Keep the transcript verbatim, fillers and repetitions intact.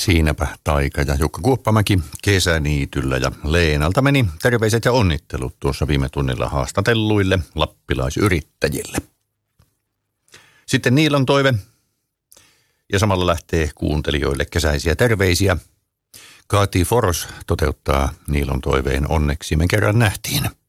Siinäpä Taika ja Jukka Kuoppamäki kesäniityllä ja Leenalta meni terveiset ja onnittelut tuossa viime tunnilla haastatelluille lappilaisyrittäjille. Sitten Niilon toive ja samalla lähtee kuuntelijoille kesäisiä terveisiä. Kati Foros toteuttaa Niilon toiveen onneksi me kerran nähtiin.